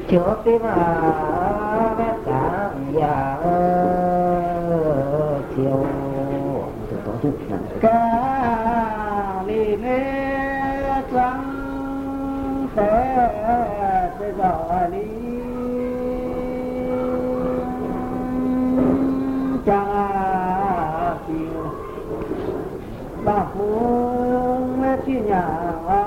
trước tim vết sáng già chiều ca ly nê trắng té giỏ ly chẳng chiều bà phú chi nhà